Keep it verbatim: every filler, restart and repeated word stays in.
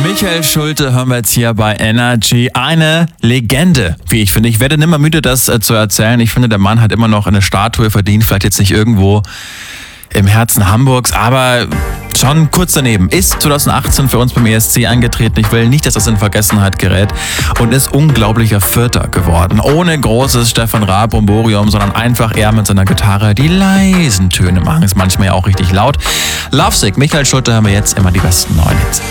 Michael Schulte hören wir jetzt hier bei Energy. Eine Legende, wie ich finde. Ich werde nimmer müde, das äh, zu erzählen. Ich finde, der Mann hat immer noch eine Statue verdient. Vielleicht jetzt nicht irgendwo im Herzen Hamburgs, aber schon kurz daneben. Ist zwanzig achtzehn für uns beim E S C angetreten. Ich will nicht, dass das in Vergessenheit gerät. Und ist unglaublicher Vierter geworden. Ohne großes Stefan Raab Bromborium, sondern einfach er mit seiner Gitarre. Die leisen Töne machen es manchmal ja auch richtig laut. Lovesick, Michael Schulte, haben wir jetzt immer die besten neuen Hits.